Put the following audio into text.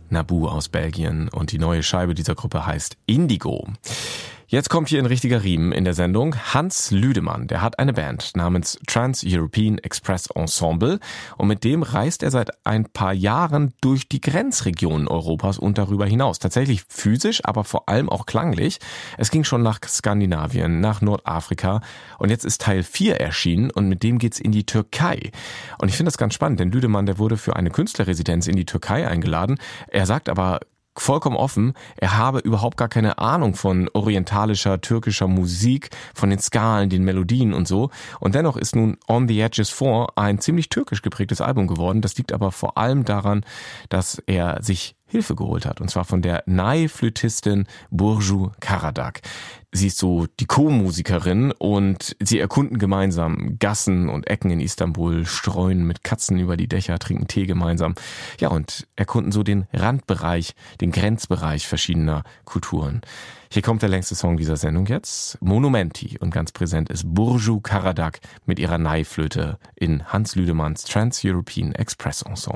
Naboo aus Belgien und die neue Scheibe dieser Gruppe heißt Indigo. Jetzt kommt hier ein richtiger Riemen in der Sendung. Hans Lüdemann, der hat eine Band namens Trans-European Express Ensemble und mit dem reist er seit ein paar Jahren durch die Grenzregionen Europas und darüber hinaus. Tatsächlich physisch, aber vor allem auch klanglich. Es ging schon nach Skandinavien, nach Nordafrika und jetzt ist Teil 4 erschienen und mit dem geht's in die Türkei. Und ich finde das ganz spannend, denn Lüdemann, der wurde für eine Künstlerresidenz in die Türkei eingeladen. Er sagt aber vollkommen offen, er habe überhaupt gar keine Ahnung von orientalischer, türkischer Musik, von den Skalen, den Melodien und so. Und dennoch ist nun On the Edges 4 ein ziemlich türkisch geprägtes Album geworden. Das liegt aber vor allem daran, dass er sich Hilfe geholt hat. Und zwar von der Nai-Flötistin Burcu Karadak. Sie ist so die Co-Musikerin und sie erkunden gemeinsam Gassen und Ecken in Istanbul, streuen mit Katzen über die Dächer, trinken Tee gemeinsam. Ja, und erkunden so den Randbereich, den Grenzbereich verschiedener Kulturen. Hier kommt der längste Song dieser Sendung jetzt, Monumenti. Und ganz präsent ist Burcu Karadak mit ihrer Nai-Flöte in Hans Lüdemanns Trans-European Express Ensemble.